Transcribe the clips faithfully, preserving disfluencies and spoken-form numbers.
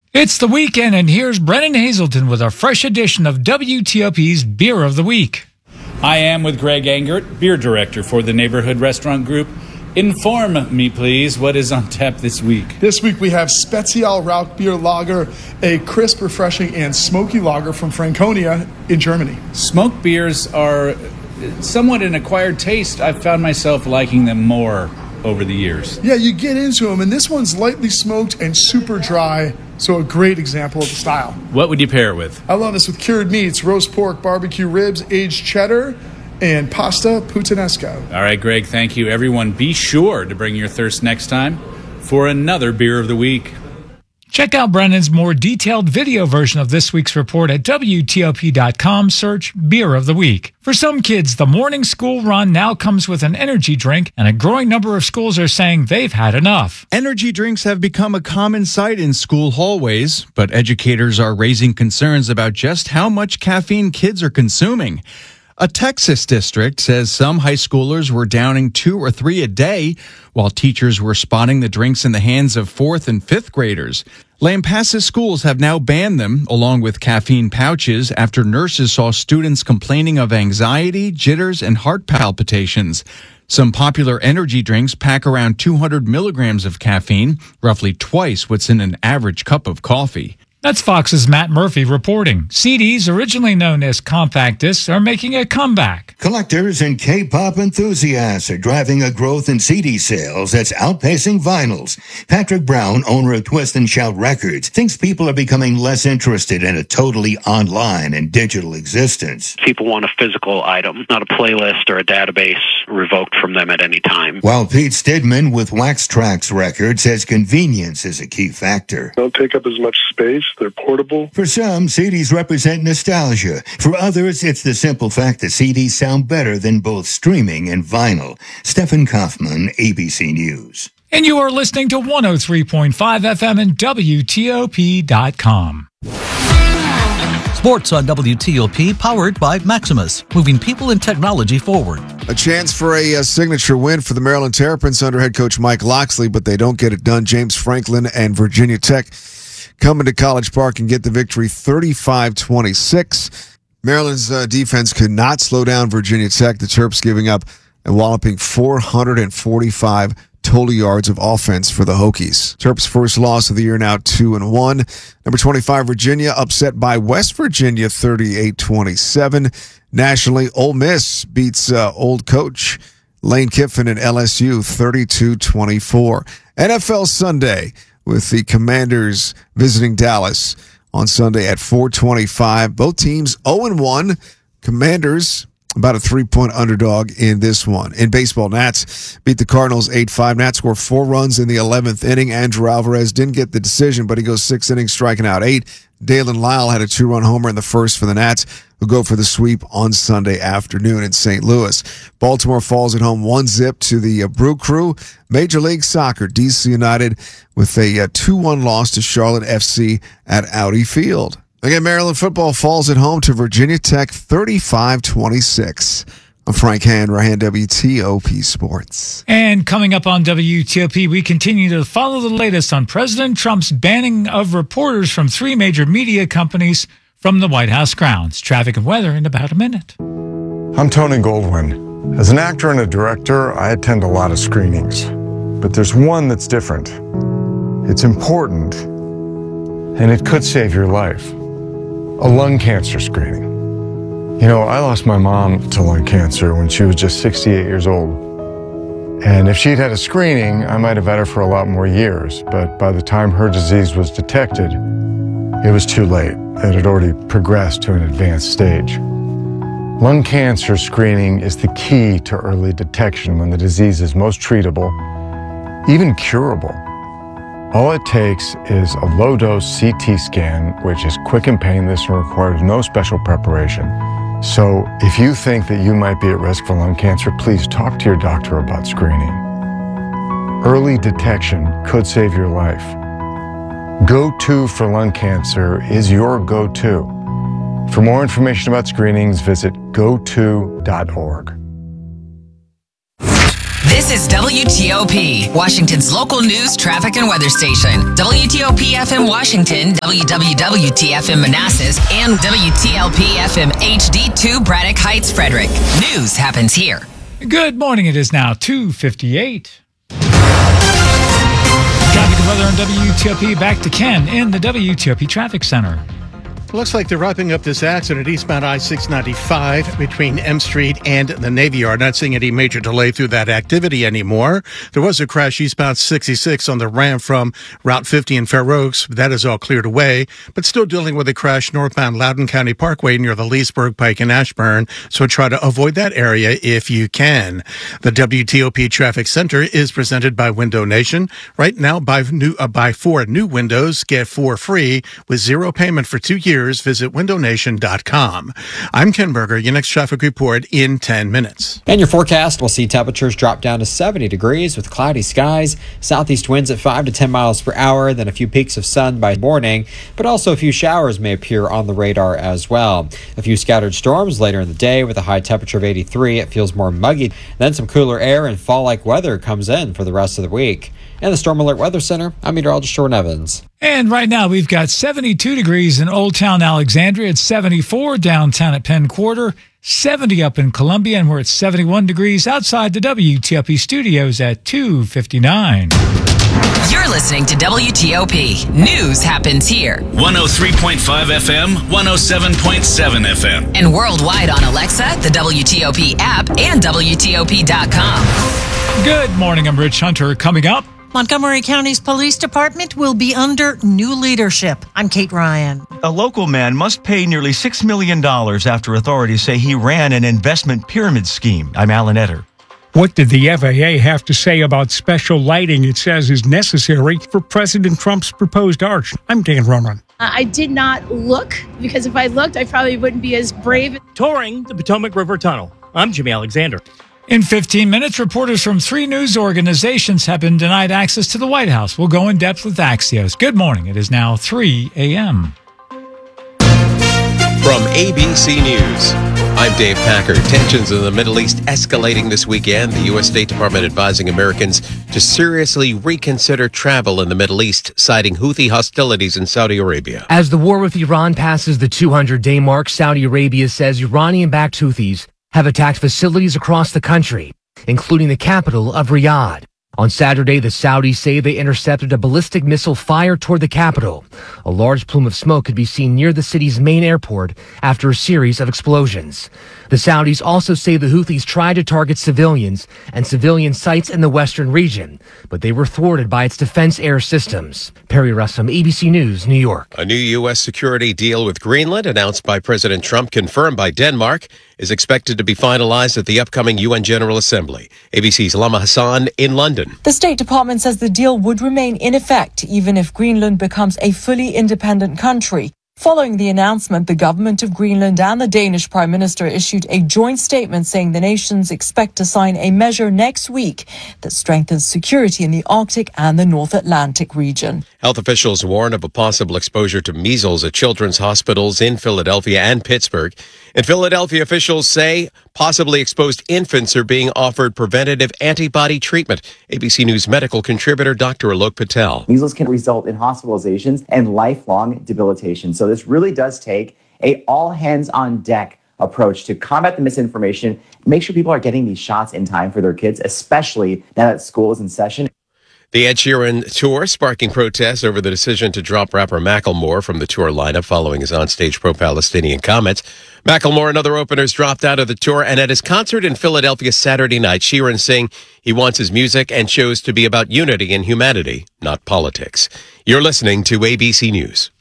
It's the weekend, and here's Brennan Hazelton with a fresh edition of W T O P's Beer of the Week. I am with Greg Engert, beer director for the Neighborhood Restaurant Group. Inform me, please, what is on tap this week? This week we have Spezial Rauch Beer Lager, a crisp, refreshing, and smoky lager from Franconia in Germany. Smoked beers are somewhat an acquired taste. I've found myself liking them more over the years. Yeah, you get into them, and this one's lightly smoked and super dry, so a great example of the style. What would you pair it with? I love this with cured meats, roast pork, barbecue ribs, aged cheddar, and pasta puttanesco. All right, Greg, thank you. Everyone, be sure to bring your thirst next time for another Beer of the Week. Check out Brennan's more detailed video version of this week's report at W T O P dot com. Search Beer of the Week. For some kids, the morning school run now comes with an energy drink, and a growing number of schools are saying they've had enough. Energy drinks have become a common sight in school hallways, but educators are raising concerns about just how much caffeine kids are consuming. A Texas district says some high schoolers were downing two or three a day, while teachers were spotting the drinks in the hands of fourth and fifth graders. Lampasas schools have now banned them, along with caffeine pouches, after nurses saw students complaining of anxiety, jitters, and heart palpitations. Some popular energy drinks pack around two hundred milligrams of caffeine, roughly twice what's in an average cup of coffee. That's Fox's Matt Murphy reporting. C Ds, originally known as compact discs, are making a comeback. Collectors and K-pop enthusiasts are driving a growth in C D sales that's outpacing vinyls. Patrick Brown, owner of Twist and Shout Records, thinks people are becoming less interested in a totally online and digital existence. People want a physical item, not a playlist or a database revoked from them at any time. While Pete Stidman with Wax Trax Records says convenience is a key factor. Don't take up as much space. They're portable. For some, C Ds represent nostalgia. For others, it's the simple fact that C Ds sound better than both streaming and vinyl. Stephen Kaufman, A B C News. And you are listening to one oh three point five F M and W T O P dot com. Sports on W T O P, powered by Maximus, moving people and technology forward. A chance for a, a signature win for the Maryland Terrapins under head coach Mike Loxley, but they don't get it done. James Franklin and Virginia Tech coming to College Park and get the victory thirty-five twenty-six. Maryland's uh, defense could not slow down Virginia Tech. The Terps giving up a walloping four hundred forty-five total yards of offense for the Hokies. Terps' first loss of the year, now two and one. Number twenty-five, Virginia, upset by West Virginia thirty-eight twenty-seven. Nationally, Ole Miss beats uh, old coach Lane Kiffin and L S U thirty-two twenty-four. N F L Sunday, with the Commanders visiting Dallas on Sunday at four twenty-five. Both teams oh and one. Commanders about a three-point underdog in this one. In baseball, Nats beat the Cardinals eight five. Nats score four runs in the eleventh inning. Andrew Alvarez didn't get the decision, but he goes six innings, striking out eight. Dalen Lyle had a two-run homer in the first for the Nats, who go for the sweep on Sunday afternoon in Saint Louis. Baltimore falls at home one zip to the uh, Brew Crew. Major League Soccer, D C United with a uh, two one loss to Charlotte F C at Audi Field. Again, Maryland football falls at home to Virginia Tech thirty-five twenty-six. I'm Frank Hanrahan, W T O P Sports. And coming up on W T O P, we continue to follow the latest on President Trump's banning of reporters from three major media companies from the White House grounds. Traffic and weather in about a minute. I'm Tony Goldwyn. As an actor and a director, I attend a lot of screenings. But there's one that's different. It's important, and it could save your life. A lung cancer screening. You know, I lost my mom to lung cancer when she was just sixty-eight years old. And if she'd had a screening, I might have had her for a lot more years. But by the time her disease was detected, it was too late. It had already progressed to an advanced stage. Lung cancer screening is the key to early detection when the disease is most treatable, even curable. All it takes is a low-dose C T scan, which is quick and painless and requires no special preparation. So if you think that you might be at risk for lung cancer, please talk to your doctor about screening. Early detection could save your life. Go To for lung cancer is your go-to. For more information about screenings, visit go to dot org. This This is W T O P, Washington's local news, traffic, and weather station. W T O P F M Washington, W W W T F M Manassas, and W T L P F M H D two Braddock Heights, Frederick. News happens here. Good morning. It is now two fifty-eight. Traffic and weather on W T O P. Back to Ken in the W T O P Traffic Center. Looks like they're wrapping up this accident at eastbound I six ninety-five between M Street and the Navy Yard. Not seeing any major delay through that activity anymore. There was a crash eastbound sixty-six on the ramp from Route fifty in Fair Oaks. That is all cleared away, but still dealing with a crash northbound Loudoun County Parkway near the Leesburg, Pike, and Ashburn. So try to avoid that area if you can. The W T O P Traffic Center is presented by Window Nation. Right now, buy, new, uh, buy four new windows, get four free with zero payment for two years. Visit window nation dot com. I'm Ken Berger. Your next traffic report in ten minutes. And your forecast will see temperatures drop down to seventy degrees with cloudy skies, southeast winds at five to ten miles per hour, then a few peaks of sun by morning, but also a few showers may appear on the radar as well. A few scattered storms later in the day with a high temperature of eighty-three. It feels more muggy. Then some cooler air and fall-like weather comes in for the rest of the week. In the Storm Alert Weather Center, I'm meteorologist Jordan Evans. And right now we've got seventy-two degrees in Old Town Alexandria. It's seventy-four downtown at Penn Quarter, seventy up in Columbia, and we're at seventy-one degrees outside the W T O P studios at two fifty-nine. You're listening to W T O P. News happens here. one oh three point five F M, one oh seven point seven F M. And worldwide on Alexa, the W T O P app, and W T O P dot com. Good morning. I'm Rich Hunter. Coming up, Montgomery County's police department will be under new leadership. I'm Kate Ryan. A local man must pay nearly six million dollars after authorities say he ran an investment pyramid scheme. I'm Alan Etter. What did the F A A have to say about special lighting it says is necessary for President Trump's proposed arch? I'm Dan Ronan. I did not look, because if I looked, I probably wouldn't be as brave. Touring the Potomac River Tunnel. I'm Jimmy Alexander. In fifteen minutes, reporters from three news organizations have been denied access to the White House. We'll go in depth with Axios. Good morning. It is now three a.m. From A B C News, I'm Dave Packer. Tensions in the Middle East escalating this weekend. The U S State Department advising Americans to seriously reconsider travel in the Middle East, citing Houthi hostilities in Saudi Arabia. As the war with Iran passes the two hundred day mark, Saudi Arabia says Iranian-backed Houthis have attacked facilities across the country, including the capital of Riyadh. On Saturday, the Saudis say they intercepted a ballistic missile fired toward the capital. A large plume of smoke could be seen near the city's main airport after a series of explosions. The Saudis also say the Houthis tried to target civilians and civilian sites in the western region, but they were thwarted by its defense air systems. Perry Russum, A B C News, New York. A new U S security deal with Greenland, announced by President Trump, confirmed by Denmark, is expected to be finalized at the upcoming U N General Assembly. A B C's Lama Hassan in London. The State Department says the deal would remain in effect even if Greenland becomes a fully independent country. Following the announcement, the government of Greenland and the Danish Prime Minister issued a joint statement saying the nations expect to sign a measure next week that strengthens security in the Arctic and the North Atlantic region. Health officials warn of a possible exposure to measles at children's hospitals in Philadelphia and Pittsburgh. In Philadelphia, officials say possibly exposed infants are being offered preventative antibody treatment. A B C News medical contributor Doctor Alok Patel. Measles can result in hospitalizations and lifelong debilitation. So this really does take a all-hands-on-deck approach to combat the misinformation, make sure people are getting these shots in time for their kids, especially now that school is in session. The Ed Sheeran tour sparking protests over the decision to drop rapper Macklemore from the tour lineup following his onstage pro-Palestinian comments. Macklemore and other openers dropped out of the tour, and at his concert in Philadelphia Saturday night, Sheeran saying he wants his music and shows to be about unity and humanity, not politics. You're listening to A B C News.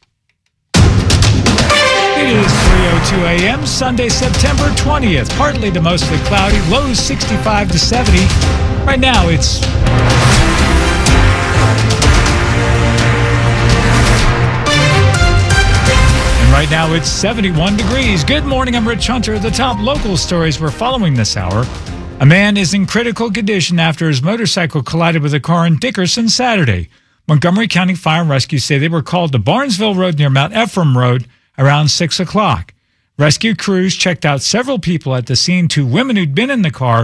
It is three oh two a.m., Sunday, September twentieth. Partly to mostly cloudy, lows sixty-five to seventy. Right now, it's... Right now, it's seventy-one degrees. Good morning, I'm Rich Hunter. The top local stories we're following this hour. A man is in critical condition after his motorcycle collided with a car in Dickerson Saturday. Montgomery County Fire and Rescue say they were called to Barnesville Road near Mount Ephraim Road around six o'clock. Rescue crews checked out several people at the scene. Two women who'd been in the car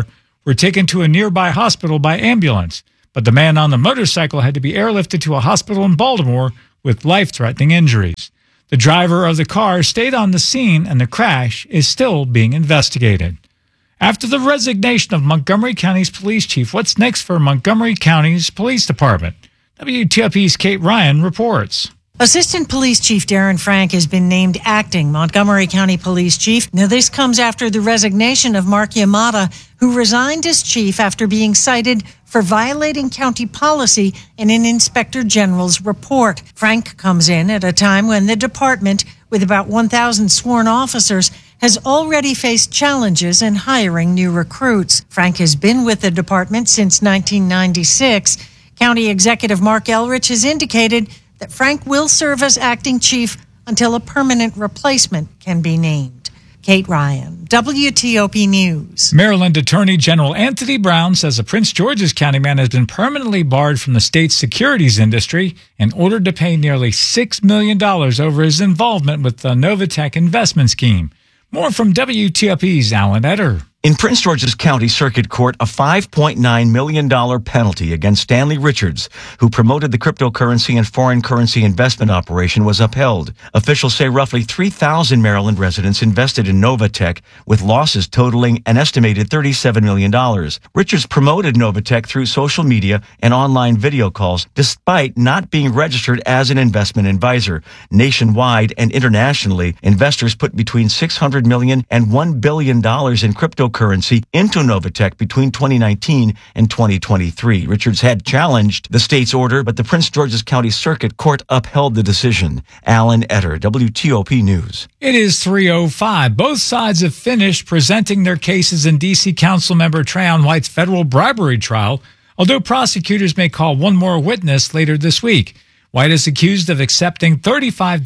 were taken to a nearby hospital by ambulance, but the man on the motorcycle had to be airlifted to a hospital in Baltimore with life-threatening injuries. The driver of the car stayed on the scene, and the crash is still being investigated. After the resignation of Montgomery County's police chief, what's next for Montgomery County's police department? W T O P's Kate Ryan reports. Assistant Police Chief Darren Frank has been named acting Montgomery County Police Chief. Now, this comes after the resignation of Mark Yamada, who resigned as chief after being cited for violating county policy in an Inspector General's report. Frank comes in at a time when the department, with about one thousand sworn officers, has already faced challenges in hiring new recruits. Frank has been with the department since nineteen ninety-six. County Executive Mark Elrich has indicated that Frank will serve as acting chief until a permanent replacement can be named. Kate Ryan, W T O P News. Maryland Attorney General Anthony Brown says a Prince George's County man has been permanently barred from the state's securities industry and ordered to pay nearly six million dollars over his involvement with the Novatech investment scheme. More from W T O P's Alan Etter. In Prince George's County Circuit Court, a five point nine million dollars penalty against Stanley Richards, who promoted the cryptocurrency and foreign currency investment operation, was upheld. Officials say roughly three thousand Maryland residents invested in Novatech, with losses totaling an estimated thirty-seven million dollars. Richards promoted Novatech through social media and online video calls, despite not being registered as an investment advisor. Nationwide and internationally, investors put between six hundred million dollars and one billion dollars in cryptocurrency currency into Novatech between twenty nineteen and twenty twenty-three. Richards had challenged the state's order, but the Prince George's County Circuit Court upheld the decision. Alan Etter, W T O P News. It is three oh five. Both sides have finished presenting their cases in D C Councilmember Trayon White's federal bribery trial, although prosecutors may call one more witness later this week. White is accused of accepting thirty-five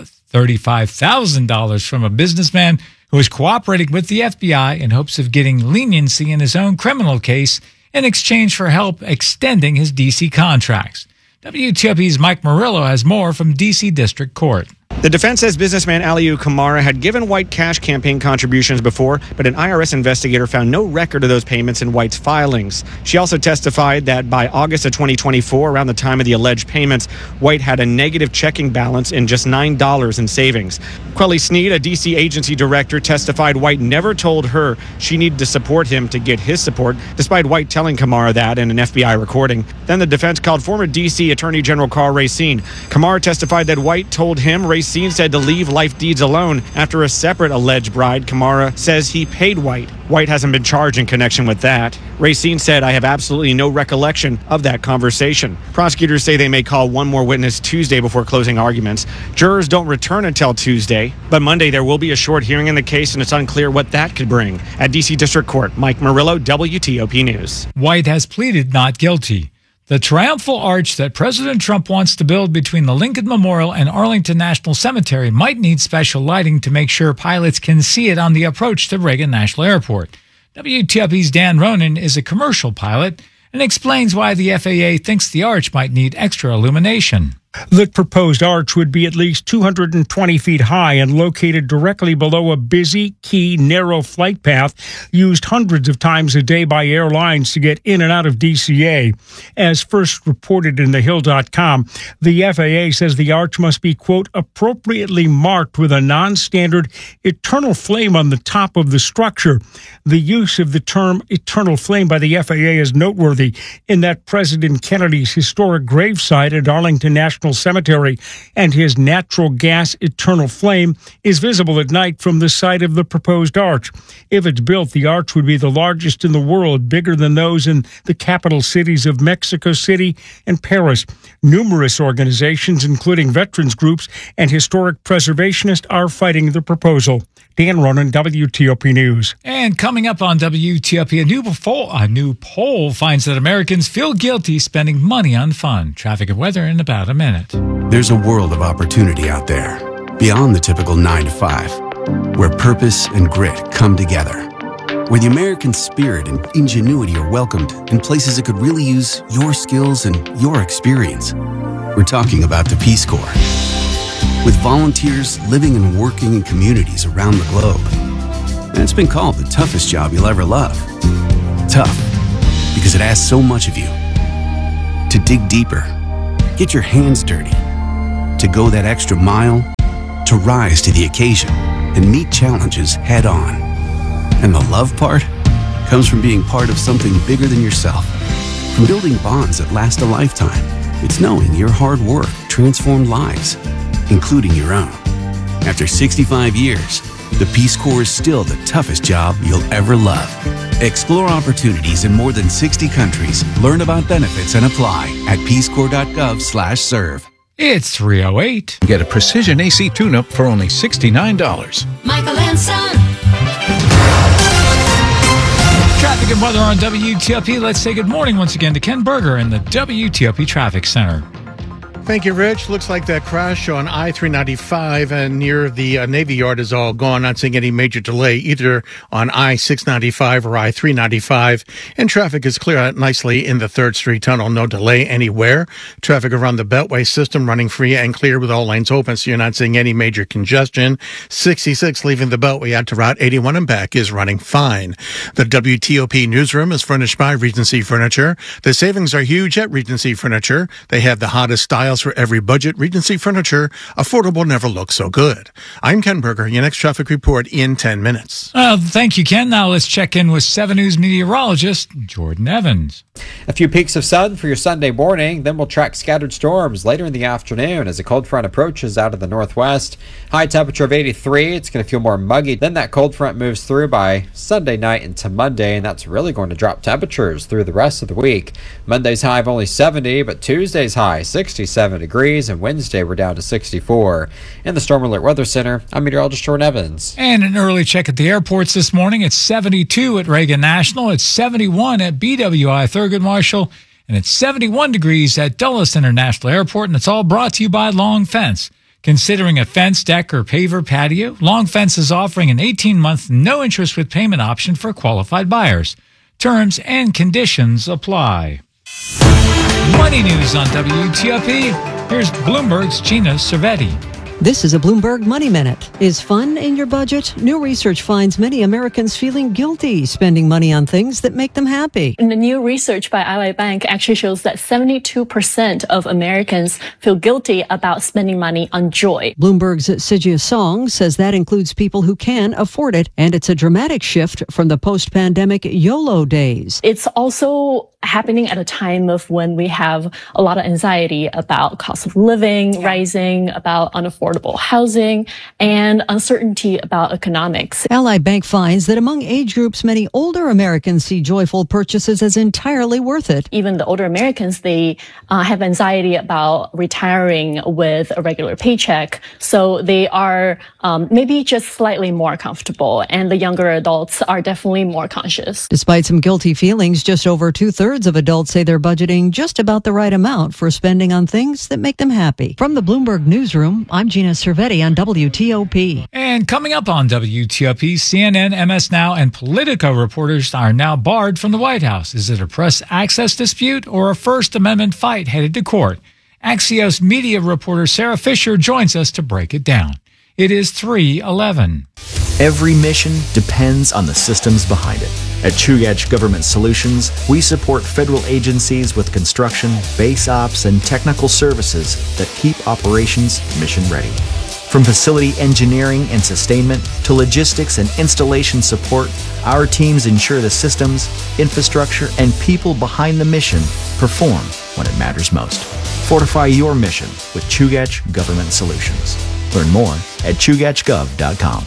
thousand dollars from a businessman who is cooperating with the F B I in hopes of getting leniency in his own criminal case in exchange for help extending his D C contracts. W T O P's Mike Murillo has more from D C District Court. The defense says businessman Aliu Kamara had given White cash campaign contributions before, but an I R S investigator found no record of those payments in White's filings. She also testified that by August of twenty twenty-four, around the time of the alleged payments, White had a negative checking balance in just nine dollars in savings. Quelly Sneed, a D C agency director, testified White never told her she needed to support him to get his support, despite White telling Kamara that in an F B I recording. Then the defense called former D C Attorney General Carl Racine. Kamara testified that White told him Racine said to leave life deeds alone after a separate alleged bride. Kamara says he paid White. White hasn't been charged in connection with that. Racine said, "I have absolutely no recollection of that conversation." Prosecutors say they may call one more witness Tuesday before closing arguments. Jurors don't return until Tuesday, but Monday there will be a short hearing in the case, and it's unclear what that could bring. At D C District Court, Mike Murillo, W T O P News. White has pleaded not guilty. The triumphal arch that President Trump wants to build between the Lincoln Memorial and Arlington National Cemetery might need special lighting to make sure pilots can see it on the approach to Reagan National Airport. W T O P's Dan Ronan is a commercial pilot and explains why the F A A thinks the arch might need extra illumination. The proposed arch would be at least two hundred twenty feet high and located directly below a busy, key, narrow flight path used hundreds of times a day by airlines to get in and out of D C A. As first reported in the hill dot com, the F A A says the arch must be, quote, appropriately marked with a non-standard eternal flame on the top of the structure. The use of the term eternal flame by the F A A is noteworthy in that President Kennedy's historic gravesite at Arlington National Cemetery and his natural gas eternal flame is visible at night from the site of the proposed arch. If it's built, the arch would be the largest in the world, bigger than those in the capital cities of Mexico City and Paris. Numerous organizations, including veterans groups and historic preservationists, are fighting the proposal. Dan Ronan, W T O P News. And coming up on W T O P, a new, poll, a new poll finds that Americans feel guilty spending money on fun. Traffic and weather in about a minute. There's a world of opportunity out there, beyond the typical nine to five, where purpose and grit come together, where the American spirit and ingenuity are welcomed in places that could really use your skills and your experience. We're talking about the Peace Corps. With volunteers living and working in communities around the globe. And it's been called the toughest job you'll ever love. tough because it asks so much of you. To dig deeper, get your hands dirty, to go that extra mile, to rise to the occasion and meet challenges head on. And the love part comes from being part of something bigger than yourself. From building bonds that last a lifetime, it's knowing your hard work transformed lives, including your own. After sixty-five years, the Peace Corps is still the toughest job you'll ever love. Explore opportunities in more than sixty countries. Learn about benefits and apply at peace corps dot gov slash serve. It's three oh eight. Get a precision A C tune-up for only sixty-nine dollars. Michael and Son. Traffic and weather on W T O P. Let's say good morning once again to Ken Berger in the W T O P Traffic Center. Thank you, Rich. Looks like that crash on I three ninety-five and near the uh, Navy Yard is all gone. Not seeing any major delay either on I six ninety-five or I three ninety-five. And traffic is clear out nicely in the third Street Tunnel. No delay anywhere. Traffic around the Beltway system running free and clear with all lanes open, so you're not seeing any major congestion. sixty-six leaving the Beltway out to Route eighty-one and back is running fine. The W T O P newsroom is furnished by Regency Furniture. The savings are huge at Regency Furniture. They have the hottest styles for every budget. Regency Furniture, affordable never looks so good. I'm Ken Berger. Your next traffic report in ten minutes. Uh, thank you, Ken. Now let's check in with seven News meteorologist Jordan Evans. A few peaks of sun for your Sunday morning, then we'll track scattered storms later in the afternoon as a cold front approaches out of the northwest. High temperature of eighty-three. It's going to feel more muggy. Then that cold front moves through by Sunday night into Monday, and that's really going to drop temperatures through the rest of the week. Monday's high of only seventy, but Tuesday's high sixty-seven degrees, and Wednesday we're down to sixty-four. In the Storm Alert Weather Center, I'm meteorologist Jordan Evans. And an early check at the airports this morning. It's seventy-two at Reagan National. It's seventy-one at B W I Thurgood Marshall. And it's seventy-one degrees at Dulles International Airport. And it's all brought to you by Long Fence. Considering a fence, deck, or paver patio, Long Fence is offering an eighteen-month no-interest with payment option for qualified buyers. Terms and conditions apply. Money news on W T O P. Here's Bloomberg's Gina Cervetti. This is a Bloomberg Money Minute. Is fun in your budget? New research finds many Americans feeling guilty spending money on things that make them happy. And the new research by Ally Bank actually shows that seventy-two percent of Americans feel guilty about spending money on joy. Bloomberg's Sijia Song says that includes people who can afford it, and it's a dramatic shift from the post-pandemic YOLO days. It's also happening at a time of when we have a lot of anxiety about cost of living rising, about unaffordable housing, and uncertainty about economics. Ally Bank finds that among age groups, many older Americans see joyful purchases as entirely worth it. Even the older Americans, they uh, have anxiety about retiring with a regular paycheck, so they are um, maybe just slightly more comfortable, and the younger adults are definitely more conscious. Despite some guilty feelings, just over two-thirds of adults say they're budgeting just about the right amount for spending on things that make them happy. From the Bloomberg Newsroom, I'm Gina Cervetti on W T O P. And coming up on W T O P, C N N, M S Now, and Politico reporters are now barred from the White House. Is it a press access dispute or a First Amendment fight headed to court? Axios media reporter Sarah Fisher joins us to break it down. It is three eleven. Every mission depends on the systems behind it. At Chugach Government Solutions, we support federal agencies with construction, base ops, and technical services that keep operations mission ready. From facility engineering and sustainment to logistics and installation support, our teams ensure the systems, infrastructure, and people behind the mission perform when it matters most. Fortify your mission with Chugach Government Solutions. Learn more at chugach gov dot com.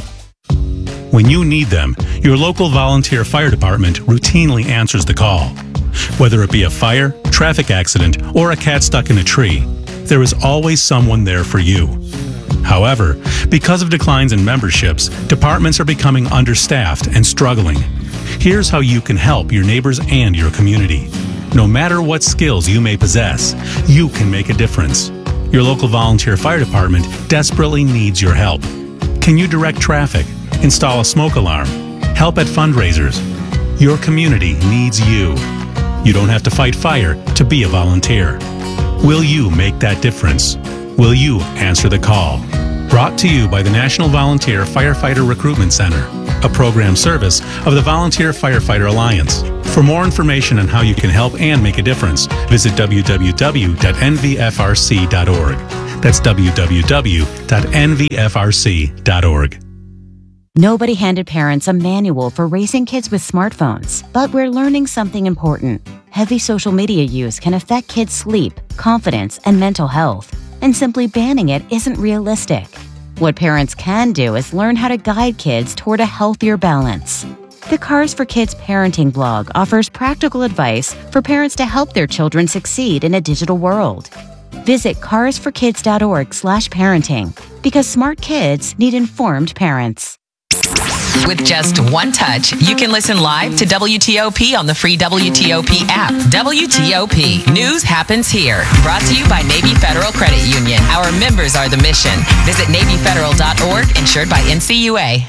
When you need them, your local volunteer fire department routinely answers the call. Whether it be a fire, traffic accident, or a cat stuck in a tree, there is always someone there for you. However, because of declines in memberships, departments are becoming understaffed and struggling. Here's how you can help your neighbors and your community. No matter what skills you may possess, you can make a difference. Your local volunteer fire department desperately needs your help. Can you direct traffic? Install a smoke alarm? Help at fundraisers? Your community needs you. You don't have to fight fire to be a volunteer. Will you make that difference? Will you answer the call? Brought to you by the National Volunteer Firefighter Recruitment Center. a program service of the Volunteer Firefighter Alliance. For more information on how you can help and make a difference, visit w w w dot n v f r c dot org. That's w w w dot n v f r c dot org. Nobody handed parents a manual for raising kids with smartphones, but we're learning something important. Heavy social media use can affect kids' sleep, confidence, and mental health, and simply banning it isn't realistic. What parents can do is learn how to guide kids toward a healthier balance. The Cars for Kids parenting blog offers practical advice for parents to help their children succeed in a digital world. Visit cars for kids dot org slash parenting because smart kids need informed parents. With just one touch, you can listen live to W T O P on the free W T O P app. W T O P. News happens here. Brought to you by Navy Federal Credit Union. Our members are the mission. Visit navy federal dot org, insured by N C U A.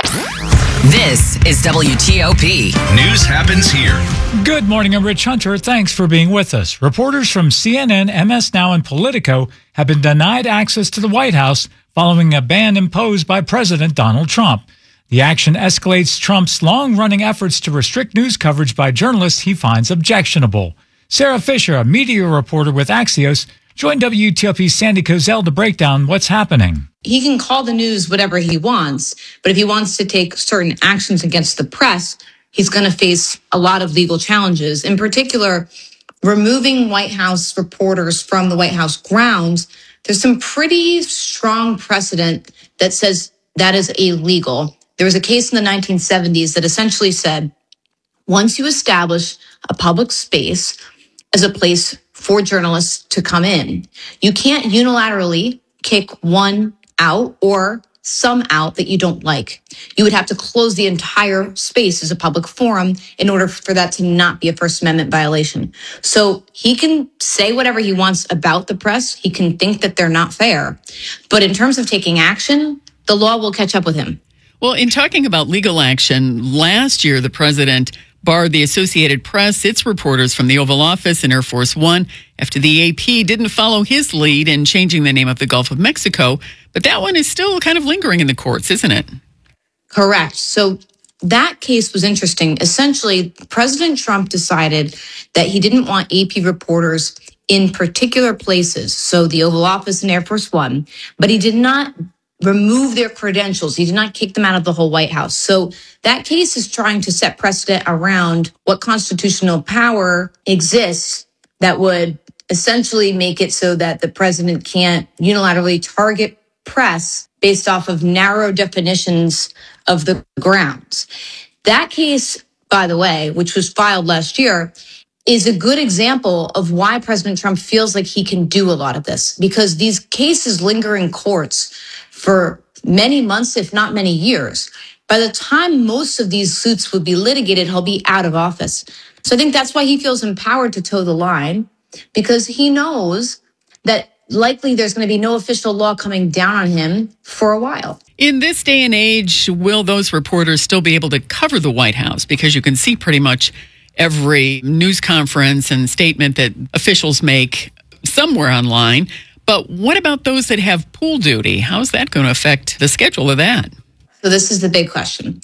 This is W T O P. News happens here. Good morning, I'm Rich Hunter. Thanks for being with us. Reporters from C N N, M S Now, and Politico have been denied access to the White House following a ban imposed by President Donald Trump. The action escalates Trump's long-running efforts to restrict news coverage by journalists he finds objectionable. Sarah Fisher, a media reporter with Axios, joined W T O P's Sandy Kozel to break down what's happening. He can call the news whatever he wants, but if he wants to take certain actions against the press, he's going to face a lot of legal challenges. In particular, removing White House reporters from the White House grounds, there's some pretty strong precedent that says that is illegal. There was a case in the nineteen seventies that essentially said, once you establish a public space as a place for journalists to come in, you can't unilaterally kick one out or some out that you don't like. You would have to close the entire space as a public forum in order for that to not be a First Amendment violation. So he can say whatever he wants about the press. He can think that they're not fair. But in terms of taking action, the law will catch up with him. Well, in talking about legal action, last year the president barred the Associated Press, its reporters from the Oval Office and Air Force One after the A P didn't follow his lead in changing the name of the Gulf of Mexico. But that one is still kind of lingering in the courts, isn't it? Correct. So that case was interesting. Essentially, President Trump decided that he didn't want A P reporters in particular places, so the Oval Office and Air Force One, but he did not remove their credentials. He did not kick them out of the whole White House. So that case is trying to set precedent around what constitutional power exists that would essentially make it so that the president can't unilaterally target press based off of narrow definitions of the grounds. That case, by the way, which was filed last year, is a good example of why President Trump feels like he can do a lot of this, because these cases linger in courts for many months, if not many years. By the time most of these suits would be litigated, he'll be out of office. So I think that's why he feels empowered to toe the line, because he knows that likely there's going to be no official law coming down on him for a while. In this day and age, will those reporters still be able to cover the White House? Because you can see pretty much every news conference and statement that officials make somewhere online. But what about those that have pool duty? How's that going to affect the schedule of that? So this is the big question.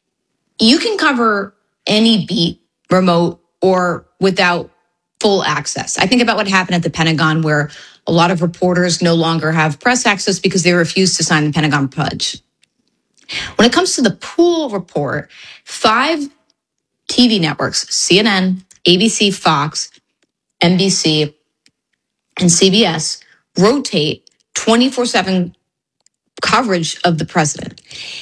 You can cover any beat, remote or without full access. I think about what happened at the Pentagon, where a lot of reporters no longer have press access because they refused to sign the Pentagon Pledge. When it comes to the pool report, five T V networks, C N N, A B C, Fox, N B C, and C B S, rotate twenty-four seven coverage of the president.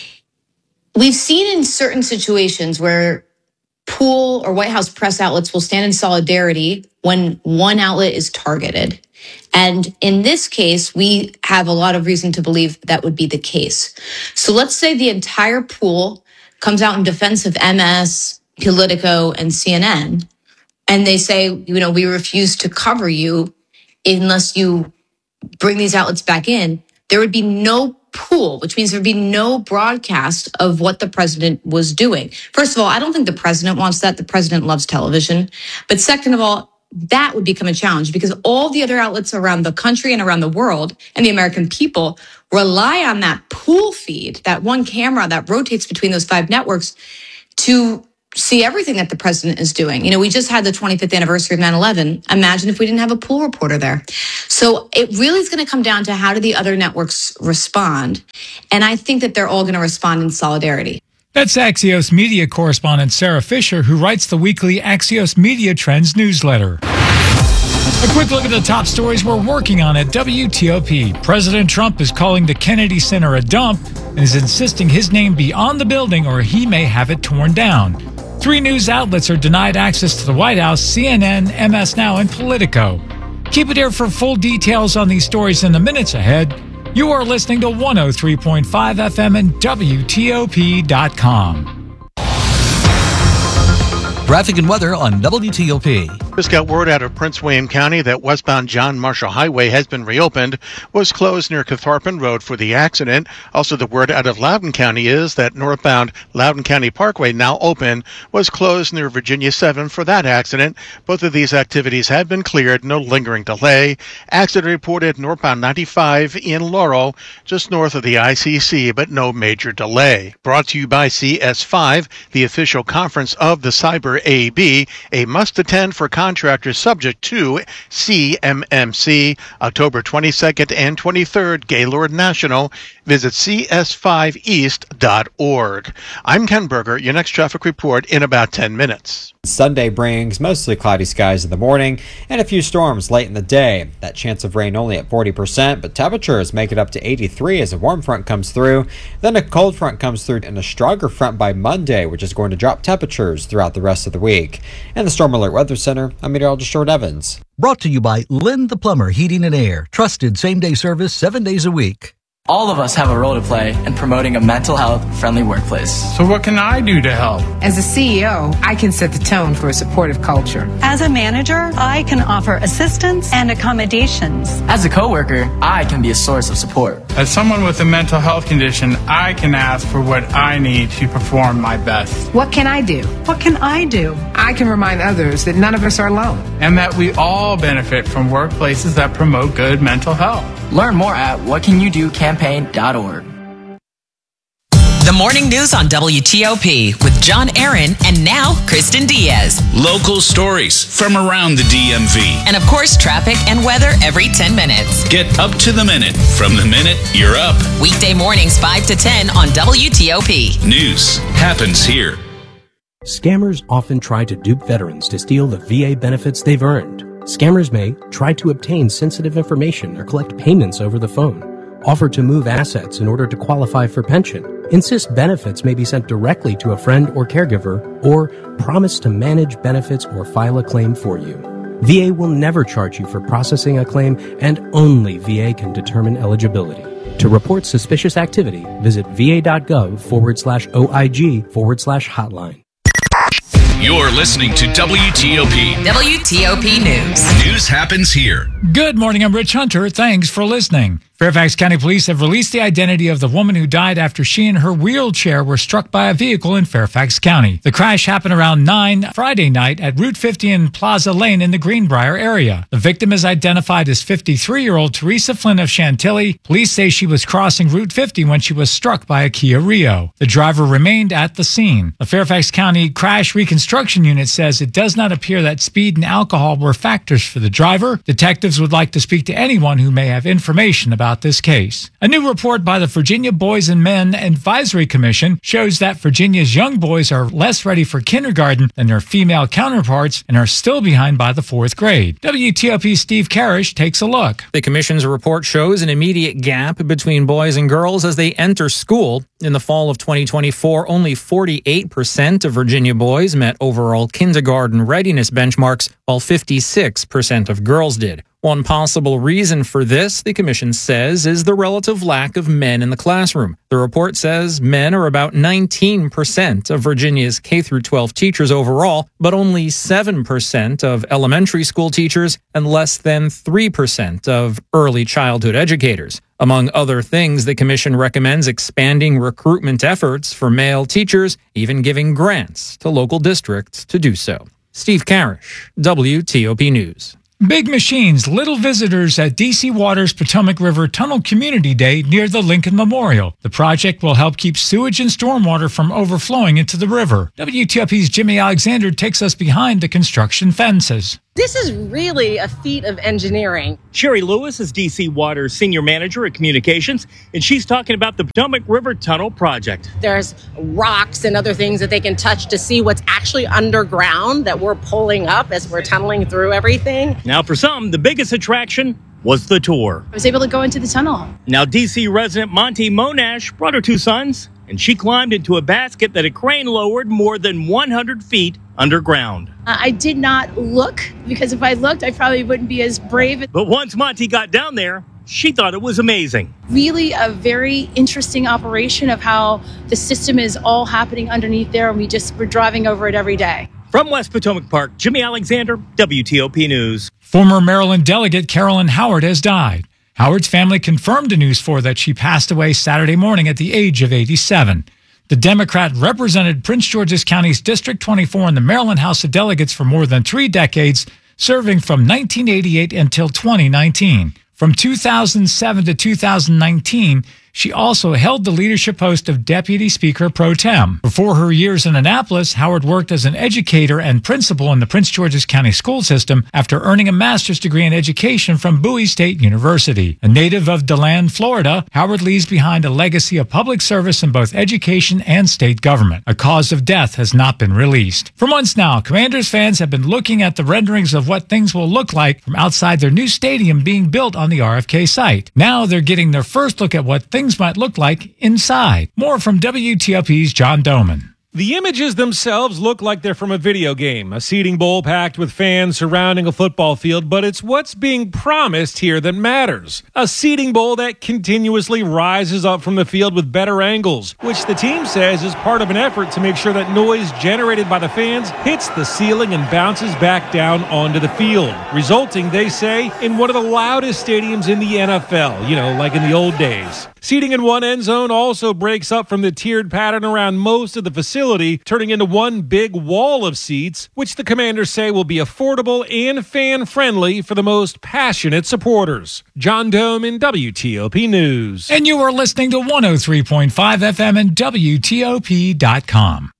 We've seen in certain situations where pool or White House press outlets will stand in solidarity when one outlet is targeted. And in this case, we have a lot of reason to believe that would be the case. So let's say the entire pool comes out in defense of M S, Politico, and C N N, and they say, you know, we refuse to cover you unless you bring these outlets back in. There would be no pool, which means there'd be no broadcast of what the president was doing. First of all, I don't think the president wants that. The president loves television. But second of all, that would become a challenge because all the other outlets around the country and around the world and the American people rely on that pool pool feed, that one camera that rotates between those five networks to see everything that the president is doing. You know, we just had the twenty-fifth anniversary of nine eleven. Imagine if we didn't have a pool reporter there. So it really is going to come down to how do the other networks respond. And I think that they're all going to respond in solidarity. That's Axios Media correspondent Sarah Fisher, who writes the weekly Axios Media Trends newsletter. A quick look at the top stories we're working on at W T O P. President Trump is calling the Kennedy Center a dump and is insisting his name be on the building or he may have it torn down. Three news outlets are denied access to the White House: C N N, M S Now, and Politico. Keep it here for full details on these stories in the minutes ahead. You are listening to one oh three point five F M and W T O P dot com. Traffic and weather on W T O P. Just got word out of Prince William County that westbound John Marshall Highway has been reopened, was closed near Catharpin Road for the accident. Also, the word out of Loudoun County is that northbound Loudoun County Parkway, now open, was closed near Virginia seven for that accident. Both of these activities have been cleared, no lingering delay. Accident reported northbound ninety-five in Laurel, just north of the I C C, but no major delay. Brought to you by C S five, the official conference of the Cyber A B, a must-attend for contractors subject to C M M C, October twenty-second and twenty-third, Gaylord National. Visit C S five east dot org. I'm Ken Berger. Your next traffic report in about ten minutes. Sunday brings mostly cloudy skies in the morning and a few storms late in the day. That chance of rain only at forty percent, but temperatures make it up to eighty-three as a warm front comes through. Then a cold front comes through and a stronger front by Monday, which is going to drop temperatures throughout the rest of the week. And the Storm Alert Weather Center, I'm meteorologist Short Evans. Brought to you by Lynn the Plumber Heating and Air. Trusted same-day service seven days a week. All of us have a role to play in promoting a mental health friendly workplace. So what can I do to help? As a C E O, I can set the tone for a supportive culture. As a manager, I can offer assistance and accommodations. As a coworker, I can be a source of support. As someone with a mental health condition, I can ask for what I need to perform my best. What can I do? What can I do? I can remind others that none of us are alone. And that we all benefit from workplaces that promote good mental health. Learn more at what can you do campaign dot org. The morning news on W T O P with John Aaron and now Kristen Diaz. Local stories from around the D M V. And of course, traffic and weather every ten minutes. Get up to the minute. From the minute you're up. Weekday mornings five to ten on W T O P. News happens here. Scammers often try to dupe veterans to steal the V A benefits they've earned. Scammers may try to obtain sensitive information or collect payments over the phone, offer to move assets in order to qualify for pension, insist benefits may be sent directly to a friend or caregiver, or promise to manage benefits or file a claim for you. V A will never charge you for processing a claim, and only V A can determine eligibility. To report suspicious activity, visit va.gov forward slash OIG forward slash hotline. You're listening to W T O P. W T O P News. News happens here. Good morning, I'm Rich Hunter. Thanks for listening. Fairfax County Police have released the identity of the woman who died after she and her wheelchair were struck by a vehicle in Fairfax County. The crash happened around nine Friday night at Route fifty and Plaza Lane in the Greenbrier area. The victim is identified as fifty-three-year-old Teresa Flynn of Chantilly. Police say she was crossing Route fifty when she was struck by a Kia Rio. The driver remained at the scene. The Fairfax County Crash Reconstruction Unit says it does not appear that speed and alcohol were factors for the driver. Detectives would like to speak to anyone who may have information about this case. A new report by the Virginia Boys and Men Advisory Commission shows that Virginia's young boys are less ready for kindergarten than their female counterparts and are still behind by the fourth grade. W T O P's Steve Karish takes a look. The commission's report shows an immediate gap between boys and girls as they enter school. In the fall of twenty twenty-four, only forty-eight percent of Virginia boys met overall kindergarten readiness benchmarks, while fifty-six percent of girls did. One possible reason for this, the commission says, is the relative lack of men in the classroom. The report says men are about nineteen percent of Virginia's K through twelve teachers overall, but only seven percent of elementary school teachers and less than three percent of early childhood educators. Among other things, the commission recommends expanding recruitment efforts for male teachers, even giving grants to local districts to do so. Steve Karish, W T O P News. Big machines, little visitors at D C Water's Potomac River Tunnel Community Day near the Lincoln Memorial. The project will help keep sewage and stormwater from overflowing into the river. W T O P's Jimmy Alexander takes us behind the construction fences. This is really a feat of engineering. Sherry Lewis is D C Water's Senior Manager at Communications, and she's talking about the Potomac River Tunnel project. There's rocks and other things that they can touch to see what's actually underground that we're pulling up as we're tunneling through everything. Now, for some, the biggest attraction was the tour. I was able to go into the tunnel. Now, D C resident Monty Monash brought her two sons, and she climbed into a basket that a crane lowered more than one hundred feet underground. Uh, I did not look, because if I looked, I probably wouldn't be as brave. But once Monty got down there, she thought it was amazing. Really a very interesting operation of how the system is all happening underneath there, and we just, we're driving over it every day. From West Potomac Park, Jimmy Alexander, W T O P News. Former Maryland delegate Carolyn Howard has died. Howard's family confirmed to News four that she passed away Saturday morning at the age of eighty-seven. The Democrat represented Prince George's County's District twenty-four in the Maryland House of Delegates for more than three decades, serving from nineteen eighty-eight until twenty nineteen. From two thousand seven to two thousand nineteen, she also held the leadership post of Deputy Speaker Pro Tem. Before her years in Annapolis, Howard worked as an educator and principal in the Prince George's County school system after earning a master's degree in education from Bowie State University. A native of DeLand, Florida, Howard leaves behind a legacy of public service in both education and state government. A cause of death has not been released. For months now, Commanders fans have been looking at the renderings of what things will look like from outside their new stadium being built on the R F K site. Now they're getting their first look at what things might look like inside. More from W T O P's John Doman. The images themselves look like they're from a video game, a seating bowl packed with fans surrounding a football field, but it's what's being promised here that matters. A seating bowl that continuously rises up from the field with better angles, which the team says is part of an effort to make sure that noise generated by the fans hits the ceiling and bounces back down onto the field, resulting, they say, in one of the loudest stadiums in the N F L, you know, like in the old days. Seating in one end zone also breaks up from the tiered pattern around most of the facility, turning into one big wall of seats, which the Commanders say will be affordable and fan-friendly for the most passionate supporters. John Doman, W T O P News. And you are listening to one oh three point five F M and W T O P dot com.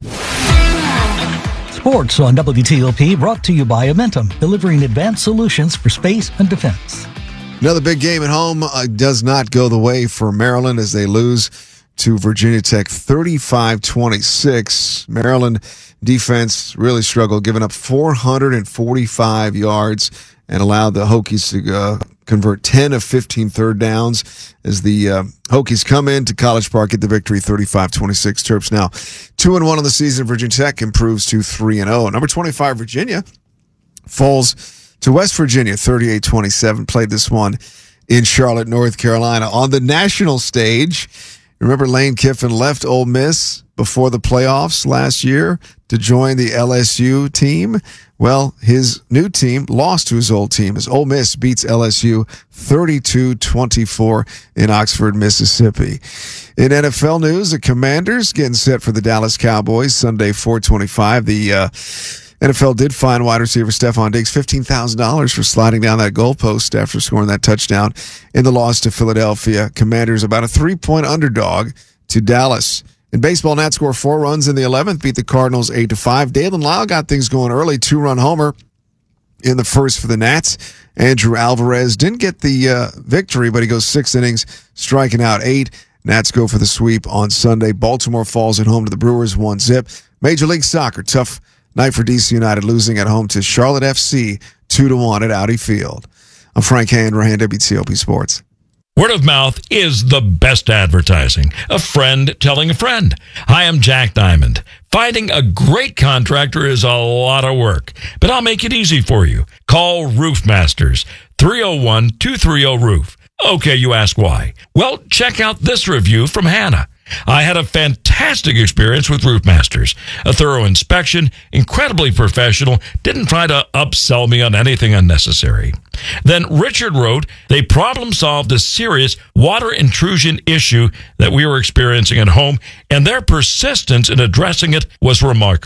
Sports on W T O P brought to you by Amentum, delivering advanced solutions for space and defense. Another big game at home uh, does not go the way for Maryland as they lose to Virginia Tech thirty-five twenty-six. Maryland defense really struggled, giving up four hundred forty-five yards and allowed the Hokies to uh, convert ten of fifteen third downs as the uh, Hokies come into College Park, get the victory thirty-five twenty-six. Terps now two and one on the season. Virginia Tech improves to three and oh. Number twenty-five, Virginia, falls to West Virginia, thirty-eight twenty-seven. Played this one in Charlotte, North Carolina. On the national stage, remember Lane Kiffin left Ole Miss before the playoffs last year to join the L S U team. Well, his new team lost to his old team as Ole Miss beats L S U thirty-two twenty-four in Oxford, Mississippi. In N F L news, the Commanders getting set for the Dallas Cowboys Sunday, four twenty-five. The uh, N F L did fine wide receiver Stephon Diggs fifteen thousand dollars for sliding down that goalpost after scoring that touchdown in the loss to Philadelphia. Commanders about a three-point underdog to Dallas. In baseball, Nats score four runs in the eleventh, beat the Cardinals eight to five. Dalen Lyle got things going early, two-run homer in the first for the Nats. Andrew Alvarez didn't get the uh, victory, but he goes six innings, striking out eight. Nats go for the sweep on Sunday. Baltimore falls at home to the Brewers, one zip. Major League Soccer, tough night for D C United, losing at home to Charlotte F C two to one at Audi Field. I'm Frank Hanrahan, W T O P Sports. Word of mouth is the best advertising. A friend telling a friend. Hi, I'm Jack Diamond. Finding a great contractor is a lot of work, but I'll make it easy for you. Call Roof Masters, three oh one, two three oh, roof. Okay, you ask why. Well, check out this review from Hannah. I had a fantastic experience with Roof Masters. A thorough inspection, incredibly professional, didn't try to upsell me on anything unnecessary. Then Richard wrote, they problem solved a serious water intrusion issue that we were experiencing at home, and their persistence in addressing it was remarkable.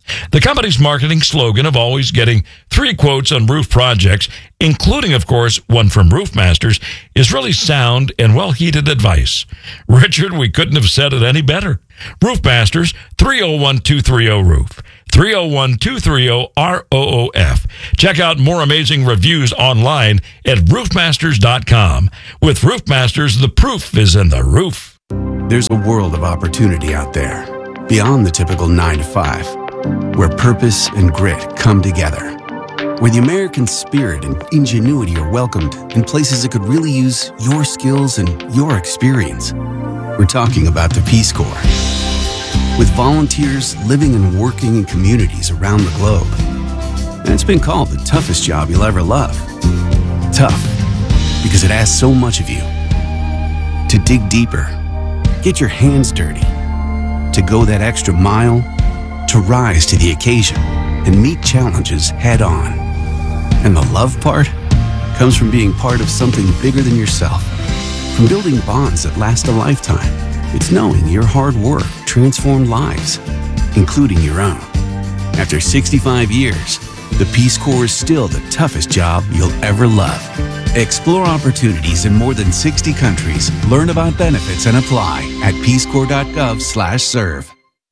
The company's marketing slogan of always getting three quotes on roof projects, including, of course, one from Roofmasters, is really sound and well-heeded advice. Richard, we couldn't have said it any better. Roofmasters, three oh one two three oh roof. three oh one two three oh R O O F. Check out more amazing reviews online at roofmasters dot com. With Roofmasters, the proof is in the roof. There's a world of opportunity out there, beyond the typical nine to five, where purpose and grit come together, where the American spirit and ingenuity are welcomed in places that could really use your skills and your experience. We're talking about the Peace Corps. With volunteers living and working in communities around the globe. And it's been called the toughest job you'll ever love. Tough, because it asks so much of you. To dig deeper, get your hands dirty, to go that extra mile, to rise to the occasion and meet challenges head on. And the love part comes from being part of something bigger than yourself, from building bonds that last a lifetime. It's knowing your hard work transformed lives, including your own. After sixty-five years, the Peace Corps is still the toughest job you'll ever love. Explore opportunities in more than sixty countries. Learn about benefits and apply at peacecorps dot gov slash serve.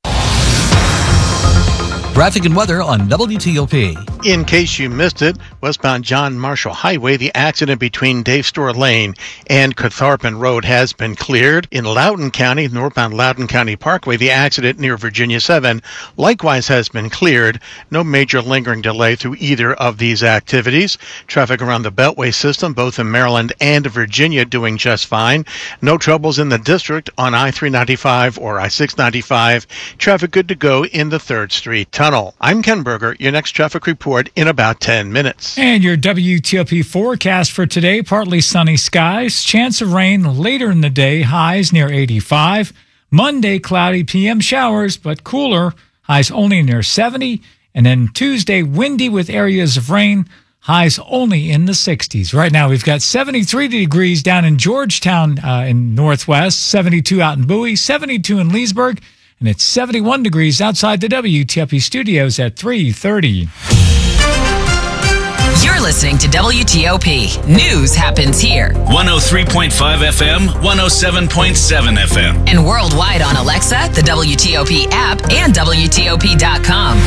Traffic and weather on W T O P. In case you missed it, westbound John Marshall Highway, the accident between Dave Store Lane and Catharpin Road has been cleared. In Loudoun County, northbound Loudoun County Parkway, the accident near Virginia seven likewise has been cleared. No major lingering delay through either of these activities. Traffic around the Beltway system, both in Maryland and Virginia, doing just fine. No troubles in the district on I three ninety-five or I six ninety-five. Traffic good to go in the third Street Tunnel. I'm Ken Berger. Your next traffic report in about ten minutes. And your W T O P forecast for today, partly sunny skies, chance of rain later in the day, highs near eighty-five. Monday, cloudy P M showers, but cooler, highs only near seventy. And then Tuesday, windy with areas of rain, highs only in the sixties. Right now, we've got seventy-three degrees down in Georgetown uh, in Northwest, seventy-two out in Bowie, seventy-two in Leesburg, and it's seventy-one degrees outside the W T O P studios at three thirty. You're listening to W T O P. News happens here. one oh three point five F M, one oh seven point seven F M. And worldwide on Alexa, the W T O P app, and W T O P dot com.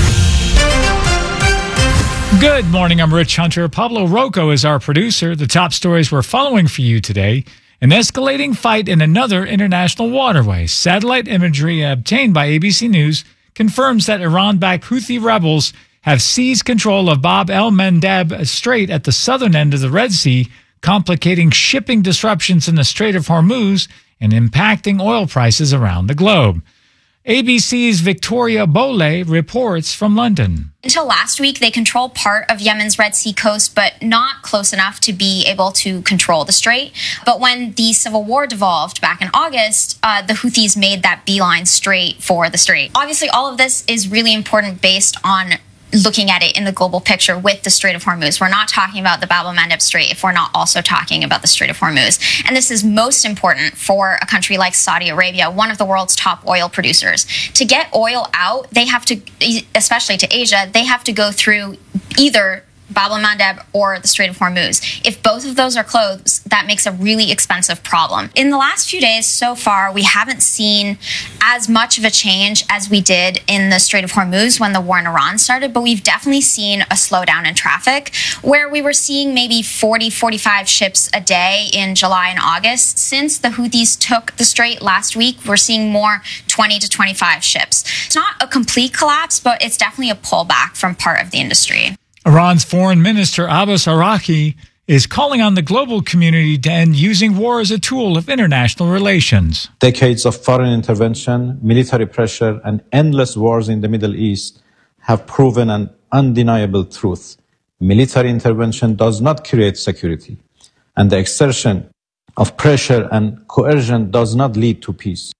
Good morning, I'm Rich Hunter. Pablo Rocco is our producer. The top stories we're following for you today. An escalating fight in another international waterway. Satellite imagery obtained by A B C News confirms that Iran-backed Houthi rebels have seized control of Bab el-Mandeb Strait at the southern end of the Red Sea, complicating shipping disruptions in the Strait of Hormuz and impacting oil prices around the globe. A B C's Victoria Bole reports from London. Until last week, they controlled part of Yemen's Red Sea coast, but not close enough to be able to control the strait. But when the civil war devolved back in August, uh, the Houthis made that beeline straight for the strait. Obviously, all of this is really important based on looking at it in the global picture with the Strait of Hormuz. We're not talking about the Bab el-Mandeb Strait if we're not also talking about the Strait of Hormuz. And this is most important for a country like Saudi Arabia, one of the world's top oil producers. To get oil out, they have to, especially to Asia, they have to go through either Bab el-Mandeb or the Strait of Hormuz. If both of those are closed, that makes a really expensive problem. In the last few days so far, we haven't seen as much of a change as we did in the Strait of Hormuz when the war in Iran started, but we've definitely seen a slowdown in traffic where we were seeing maybe forty, forty-five ships a day in July and August. Since the Houthis took the strait last week, we're seeing more twenty to twenty-five ships. It's not a complete collapse, but it's definitely a pullback from part of the industry. Iran's Foreign Minister Abbas Araqi is calling on the global community to end using war as a tool of international relations. Decades of foreign intervention, military pressure, and endless wars in the Middle East have proven an undeniable truth. Military intervention does not create security, and the exertion of pressure and coercion does not lead to peace.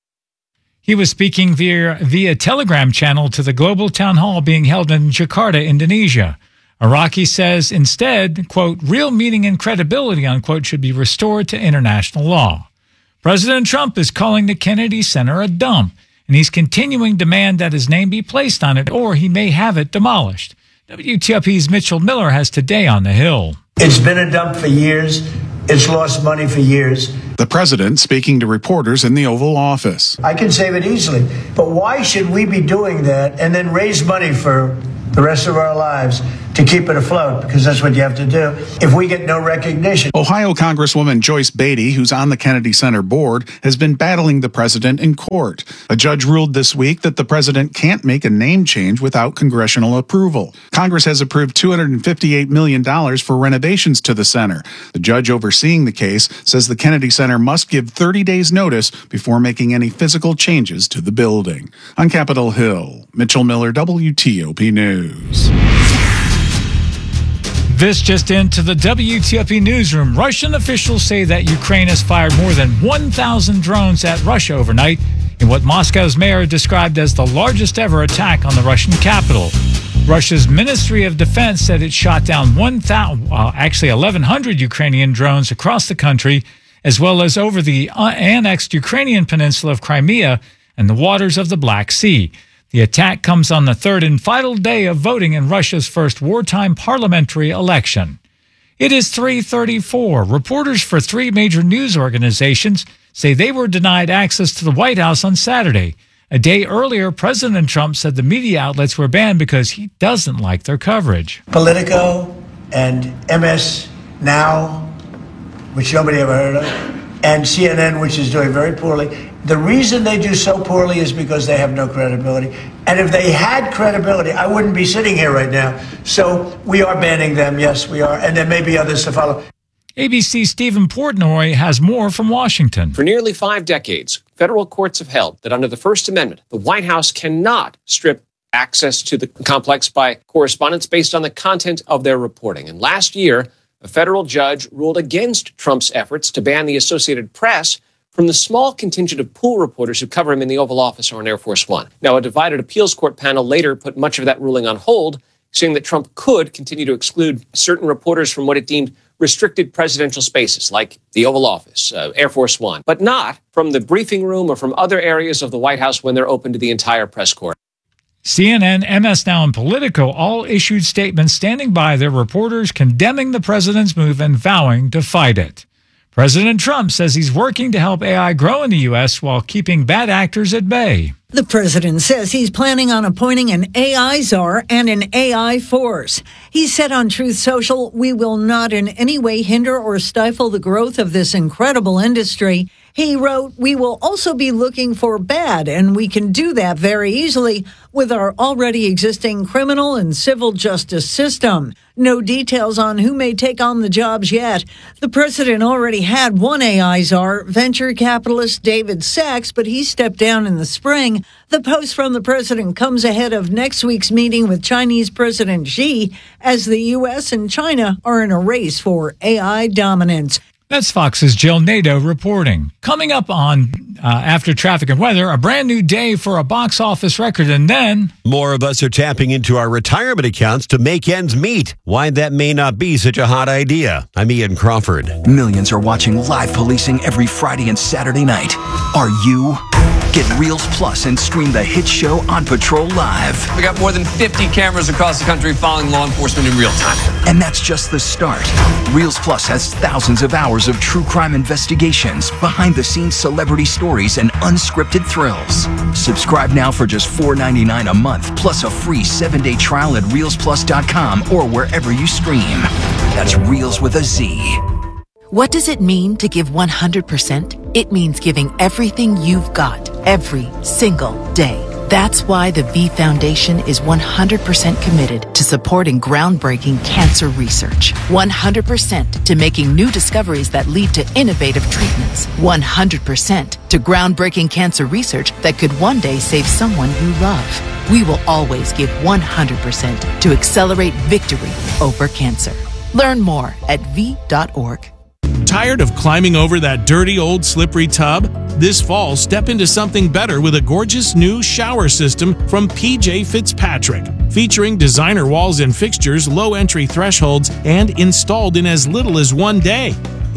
He was speaking via, via Telegram channel to the global town hall being held in Jakarta, Indonesia. Araqi says instead, quote, real meaning and credibility, unquote, should be restored to international law. President Trump is calling the Kennedy Center a dump and he's continuing to demand that his name be placed on it or he may have it demolished. W T O P's Mitchell Miller has today on the Hill. It's been a dump for years. It's lost money for years. The president speaking to reporters in the Oval Office. I can save it easily. But why should we be doing that and then raise money for the rest of our lives to keep it afloat? Because that's what you have to do if we get no recognition. Ohio Congresswoman Joyce Beatty, who's on the Kennedy Center board, has been battling the president in court. A judge ruled this week that the president can't make a name change without congressional approval. Congress has approved two hundred fifty-eight million dollars for renovations to the center. The judge overseeing the case says the Kennedy Center must give thirty days notice before making any physical changes to the building. On Capitol Hill, Mitchell Miller, W T O P News. This just into the W T O P newsroom. Russian officials say that Ukraine has fired more than one thousand drones at Russia overnight in what Moscow's mayor described as the largest ever attack on the Russian capital. Russia's Ministry of Defense said it shot down one thousand, uh, actually eleven hundred Ukrainian drones across the country, as well as over the uh, annexed Ukrainian peninsula of Crimea and the waters of the Black Sea. The attack comes on the third and final day of voting in Russia's first wartime parliamentary election. It is three thirty-four. Reporters for three major news organizations say they were denied access to the White House on Saturday. A day earlier, President Trump said the media outlets were banned because he doesn't like their coverage. Politico and M S Now, which nobody ever heard of, and C N N, which is doing very poorly. The reason they do so poorly is because they have no credibility. And if they had credibility, I wouldn't be sitting here right now. So we are banning them. Yes, we are. And there may be others to follow. A B C's Stephen Portnoy has more from Washington. For nearly five decades, federal courts have held that under the First Amendment, the White House cannot strip access to the complex by correspondents based on the content of their reporting. And last year, a federal judge ruled against Trump's efforts to ban the Associated Press from the small contingent of pool reporters who cover him in the Oval Office or on Air Force One. Now, a divided appeals court panel later put much of that ruling on hold, saying that Trump could continue to exclude certain reporters from what it deemed restricted presidential spaces, like the Oval Office, uh, Air Force One, but not from the briefing room or from other areas of the White House when they're open to the entire press corps. C N N, M S Now, and Politico all issued statements standing by their reporters condemning the president's move and vowing to fight it. President Trump says he's working to help A I grow in the U S while keeping bad actors at bay. The president says he's planning on appointing an A I czar and an A I force. He said on Truth Social, "We will not in any way hinder or stifle the growth of this incredible industry." He wrote, "We will also be looking for bad, and we can do that very easily with our already existing criminal and civil justice system." No details on who may take on the jobs yet. The president already had one A I czar, venture capitalist David Sachs, but he stepped down in the spring. The post from the president comes ahead of next week's meeting with Chinese President Xi, as the U S and China are in a race for A I dominance. That's Fox's Jill Nato reporting. Coming up on uh, After Traffic and Weather, a brand new day for a box office record, and then... More of us are tapping into our retirement accounts to make ends meet. Why that may not be such a hot idea. I'm Ian Crawford. Millions are watching live policing every Friday and Saturday night. Are you? Get Reels Plus and stream the hit show On Patrol live. We got more than fifty cameras across the country following law enforcement in real time. And that's just the start. Reels Plus has thousands of hours of true crime investigations, behind-the-scenes celebrity stories, and unscripted thrills. Subscribe now for just four ninety-nine a month, plus a free seven-day trial at reels plus dot com or wherever you stream. That's Reels with a Z. What does it mean to give one hundred percent? It means giving everything you've got, every single day. That's why the V Foundation is one hundred percent committed to supporting groundbreaking cancer research. one hundred percent to making new discoveries that lead to innovative treatments. one hundred percent to groundbreaking cancer research that could one day save someone you love. We will always give one hundred percent to accelerate victory over cancer. Learn more at v dot org. Tired of climbing over that dirty old slippery tub? This fall, step into something better with a gorgeous new shower system from P J Fitzpatrick. Featuring designer walls and fixtures, low entry thresholds, and installed in as little as one day.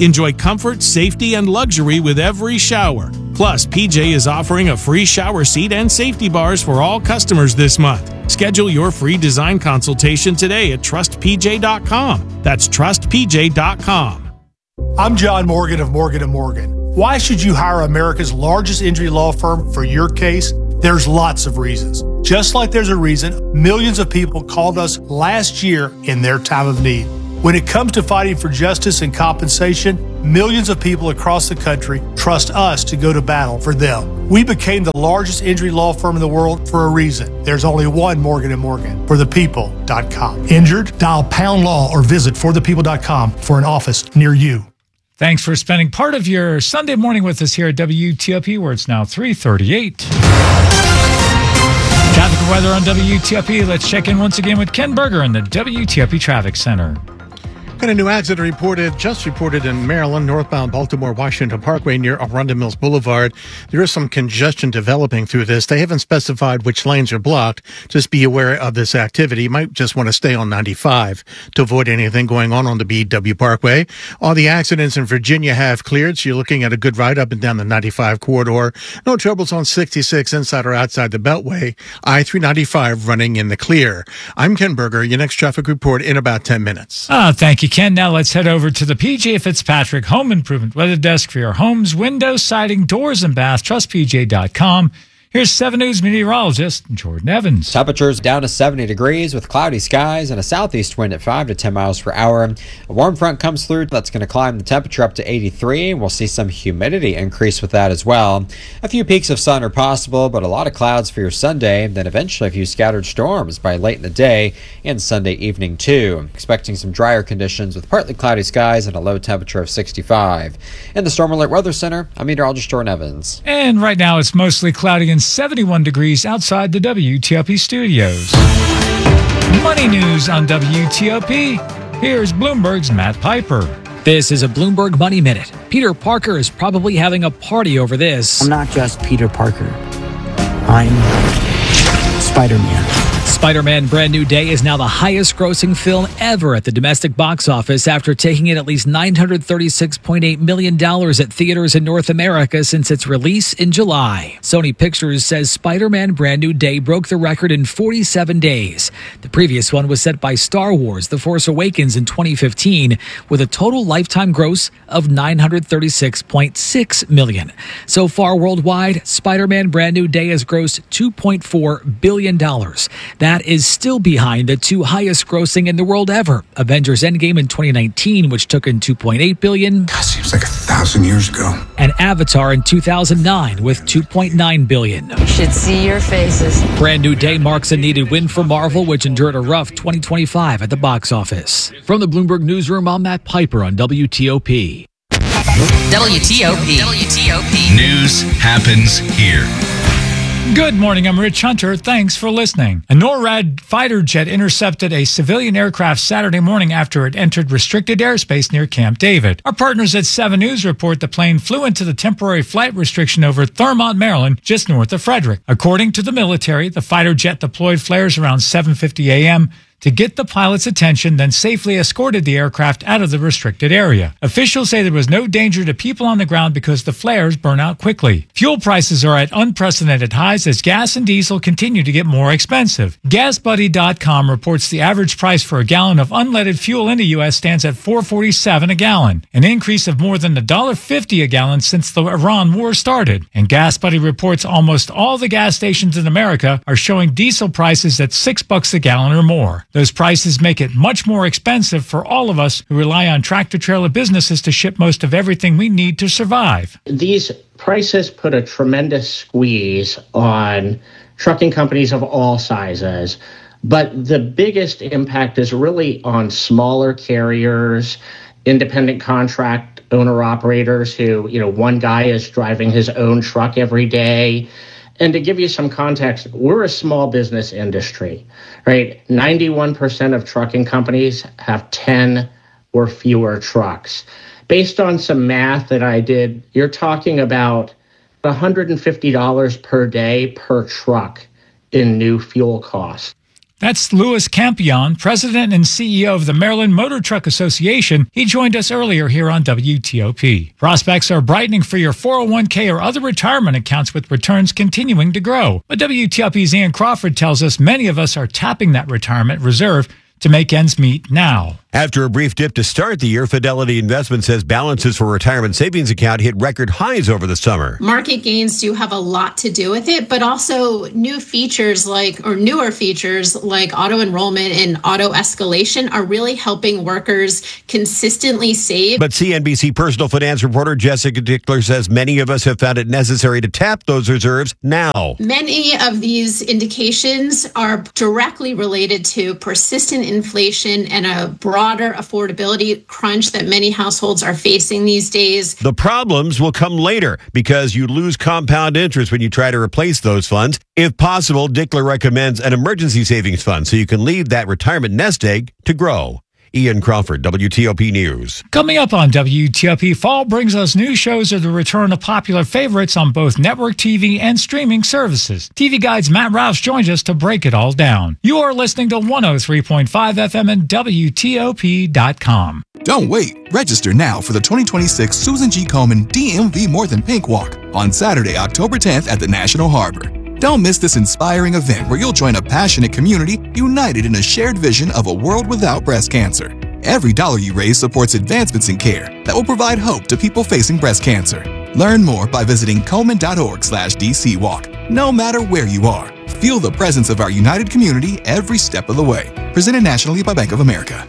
Enjoy comfort, safety, and luxury with every shower. Plus, P J is offering a free shower seat and safety bars for all customers this month. Schedule your free design consultation today at trust p j dot com. That's trust p j dot com. I'm John Morgan of Morgan and Morgan. Why should you hire America's largest injury law firm for your case? There's lots of reasons. Just like there's a reason millions of people called us last year in their time of need. When it comes to fighting for justice and compensation, millions of people across the country trust us to go to battle for them. We became the largest injury law firm in the world for a reason. There's only one Morgan and Morgan, for the people dot com. Injured? Dial pound law or visit for the people dot com for an office near you. Thanks for spending part of your Sunday morning with us here at W T O P, where it's now three thirty-eight. Traffic and weather on W T O P. Let's check in once again with Ken Berger in the W T O P Traffic Center. Got a new accident reported, just reported in Maryland, northbound Baltimore-Washington Parkway near Arundel Mills Boulevard. There is some congestion developing through this. They haven't specified which lanes are blocked. Just be aware of this activity. You might just want to stay on ninety-five to avoid anything going on on the B W Parkway. All the accidents in Virginia have cleared, so you're looking at a good ride up and down the ninety-five corridor. No troubles on sixty-six inside or outside the Beltway. I three ninety-five running in the clear. I'm Ken Berger. Your next traffic report in about ten minutes. Ah, thank you, Ken. Now let's head over to the P J Fitzpatrick Home Improvement Weather Desk for your homes, windows, siding, doors, and bath. trust p j dot com. Here's seven News meteorologist Jordan Evans. Temperatures down to seventy degrees with cloudy skies and a southeast wind at five to ten miles per hour. A warm front comes through that's going to climb the temperature up to eighty-three, and we'll see some humidity increase with that as well. A few peaks of sun are possible, but a lot of clouds for your Sunday, then eventually a few scattered storms by late in the day and Sunday evening too. Expecting some drier conditions with partly cloudy skies and a low temperature of sixty-five. In the Storm Alert Weather Center, I'm meteorologist Jordan Evans. And right now it's mostly cloudy and seventy-one degrees outside the W T O P studios. Money news on W T O P. Here's Bloomberg's Matt Piper. This is a Bloomberg Money Minute. Peter Parker is probably having a party over this. I'm not just Peter Parker. I'm Spider-Man. Spider-Man Brand New Day is now the highest grossing film ever at the domestic box office after taking in at least nine hundred thirty-six point eight million dollars at theaters in North America since its release in July. Sony Pictures says Spider-Man Brand New Day broke the record in forty-seven days. The previous one was set by Star Wars The Force Awakens in twenty fifteen with a total lifetime gross of nine hundred thirty-six point six million dollars. So far worldwide, Spider-Man Brand New Day has grossed two point four billion dollars. That is still behind the two highest grossing in the world ever, Avengers Endgame in twenty nineteen, which took in two point eight billion dollars. God, seems like a thousand years ago. And Avatar in two thousand nine with two point nine billion dollars. You should see your faces. Brand New Day marks a needed win for Marvel, which endured a rough twenty twenty-five at the box office. From the Bloomberg Newsroom, I'm Matt Piper on W T O P. W T O P. W T O P. News happens here. Good morning, I'm Rich Hunter. Thanks for listening. A NORAD fighter jet intercepted a civilian aircraft Saturday morning after it entered restricted airspace near Camp David. Our partners at seven News report the plane flew into the temporary flight restriction over Thurmont, Maryland, just north of Frederick. According to the military, the fighter jet deployed flares around seven fifty a.m. to get the pilot's attention, then safely escorted the aircraft out of the restricted area. Officials say there was no danger to people on the ground because the flares burn out quickly. Fuel prices are at unprecedented highs as gas and diesel continue to get more expensive. gas buddy dot com reports the average price for a gallon of unleaded fuel in the U S stands at four dollars and forty-seven cents a gallon, an increase of more than one dollar and fifty cents a gallon since the Iran war started. And GasBuddy reports almost all the gas stations in America are showing diesel prices at six bucks a gallon or more. Those prices make it much more expensive for all of us who rely on tractor-trailer businesses to ship most of everything we need to survive. These prices put a tremendous squeeze on trucking companies of all sizes. But the biggest impact is really on smaller carriers, independent contract owner-operators who, you know, one guy is driving his own truck every day. And to give you some context, we're a small business industry, right? ninety-one percent of trucking companies have ten or fewer trucks. Based on some math that I did, you're talking about one hundred fifty dollars per day per truck in new fuel costs. That's Louis Campion, president and C E O of the Maryland Motor Truck Association. He joined us earlier here on W T O P. Prospects are brightening for your four oh one k or other retirement accounts with returns continuing to grow. But W T O P's Ian Crawford tells us many of us are tapping that retirement reserve to make ends meet now. After a brief dip to start the year, Fidelity Investment says balances for retirement savings account hit record highs over the summer. Market gains do have a lot to do with it, but also new features like, or newer features like auto enrollment and auto escalation are really helping workers consistently save. But C N B C personal finance reporter Jessica Dickler says many of us have found it necessary to tap those reserves now. Many of these indications are directly related to persistent inflation and a broad broader affordability crunch that many households are facing these days. The problems will come later because you lose compound interest when you try to replace those funds. If possible, Dickler recommends an emergency savings fund so you can leave that retirement nest egg to grow. Ian Crawford, W T O P News. Coming up on W T O P, fall brings us new shows or the return of popular favorites on both network T V and streaming services. T V Guide's Matt Rouse joins us to break it all down. You are listening to one oh three point five F M and W T O P dot com. Don't wait. Register now for the twenty twenty-six Susan G. Komen D M V More Than Pink Walk on Saturday, October tenth at the National Harbor. Don't miss this inspiring event where you'll join a passionate community united in a shared vision of a world without breast cancer. Every dollar you raise supports advancements in care that will provide hope to people facing breast cancer. Learn more by visiting Komen.org slash DC Walk. No matter where you are, feel the presence of our united community every step of the way. Presented nationally by Bank of America.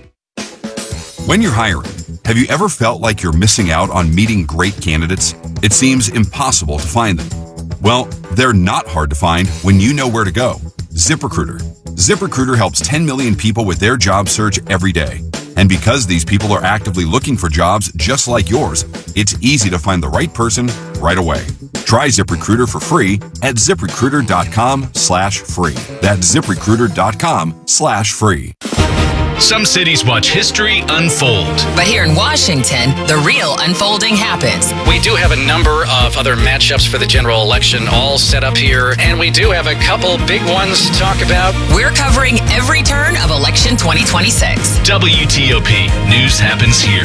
When you're hiring, have you ever felt like you're missing out on meeting great candidates? It seems impossible to find them. Well, they're not hard to find when you know where to go. ZipRecruiter. ZipRecruiter helps ten million people with their job search every day. And because these people are actively looking for jobs just like yours, it's easy to find the right person right away. Try ZipRecruiter for free at ZipRecruiter.com slash free. That's ZipRecruiter.com slash free. Some cities watch history unfold. But here in Washington, the real unfolding happens. We do have a number of other matchups for the general election all set up here, and we do have a couple big ones to talk about. We're covering every turn of election twenty twenty-six. W T O P. News happens here.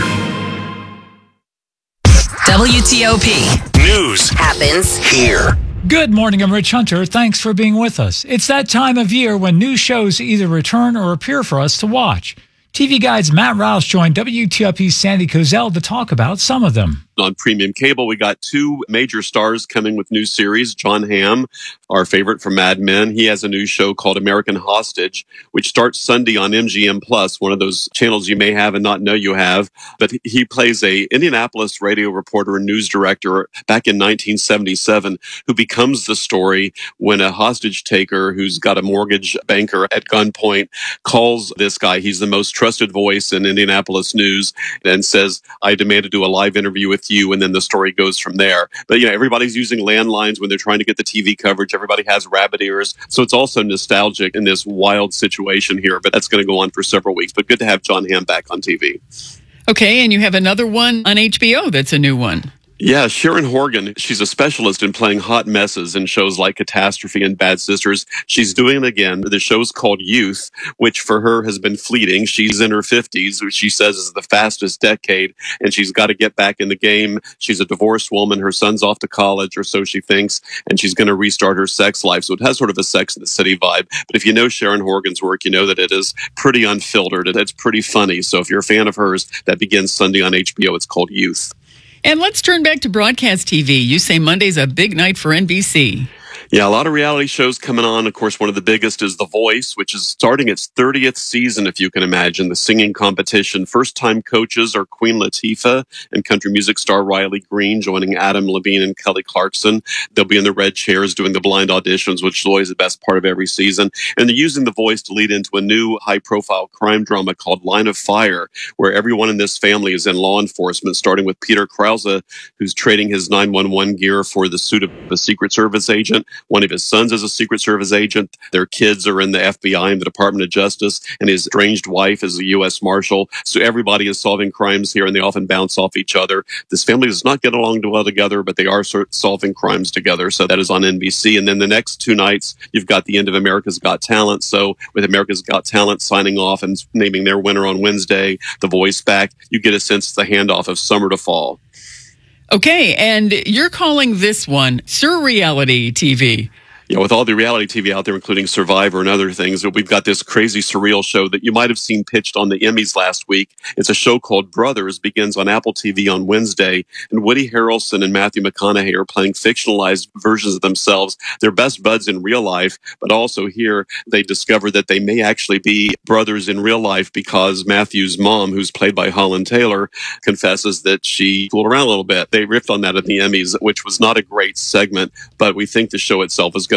W T O P. News happens here. Good morning, I'm Rich Hunter. Thanks for being with us. It's that time of year when new shows either return or appear for us to watch. T V Guide's Matt Rouse joined W T O P's Sandy Kozel to talk about some of them. On premium cable, we got two major stars coming with new series. Jon Hamm, our favorite from Mad Men, he has a new show called American Hostage, which starts Sunday on M G M Plus, one of those channels you may have and not know you have. But he plays a Indianapolis radio reporter and news director back in nineteen seventy-seven who becomes the story when a hostage taker who's got a mortgage banker at gunpoint calls this guy. He's the most trusted voice in Indianapolis news and says, I demand to do a live interview with you, and then the story goes from there. But, you know, everybody's using landlines when they're trying to get the T V coverage. Everybody has rabbit ears. So it's also nostalgic in this wild situation here, but that's going to go on for several weeks. But good to have Jon Hamm back on T V. Okay, and you have another one on H B O that's a new one. Yeah, Sharon Horgan, she's a specialist in playing hot messes in shows like Catastrophe and Bad Sisters. She's doing it again. The show's called Youth, which for her has been fleeting. She's in her fifties, which she says is the fastest decade, and she's got to get back in the game. She's a divorced woman. Her son's off to college, or so she thinks, and she's going to restart her sex life. So it has sort of a Sex and the City vibe. But if you know Sharon Horgan's work, you know that it is pretty unfiltered. It's pretty funny. So if you're a fan of hers, that begins Sunday on H B O. It's called Youth. And let's turn back to broadcast T V. You say Monday's a big night for N B C. Yeah, a lot of reality shows coming on. Of course, one of the biggest is The Voice, which is starting its thirtieth season, if you can imagine, the singing competition. First-time coaches are Queen Latifah and country music star Riley Green, joining Adam Levine and Kelly Clarkson. They'll be in the red chairs doing the blind auditions, which is always the best part of every season. And they're using The Voice to lead into a new high-profile crime drama called Line of Fire, where everyone in this family is in law enforcement, starting with Peter Krause, who's trading his nine one one gear for the suit of a Secret Service agent. One of his sons is a Secret Service agent. Their kids are in the F B I and the Department of Justice, and his estranged wife is a U S Marshal. So everybody is solving crimes here, and they often bounce off each other. This family does not get along well together, but they are sort of solving crimes together. So that is on N B C. And then the next two nights, you've got the end of America's Got Talent. So with America's Got Talent signing off and naming their winner on Wednesday, The Voice back, you get a sense of the handoff of summer to fall. Okay, and you're calling this one Surreality T V. Yeah, with all the reality T V out there, including Survivor and other things, we've got this crazy surreal show that you might have seen pitched on the Emmys last week. It's a show called Brothers, begins on Apple T V on Wednesday, and Woody Harrelson and Matthew McConaughey are playing fictionalized versions of themselves. They're best buds in real life, but also here they discover that they may actually be brothers in real life because Matthew's mom, who's played by Holland Taylor, confesses that she fooled around a little bit. They riffed on that at the Emmys, which was not a great segment, but we think the show itself is going